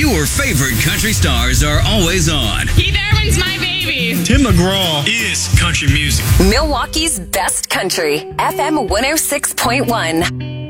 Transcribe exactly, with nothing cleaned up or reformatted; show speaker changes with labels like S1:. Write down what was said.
S1: Your favorite country stars are always on.
S2: Keith Urban's my baby.
S3: Tim McGraw is country music.
S4: Milwaukee's best country, F M one oh six point one.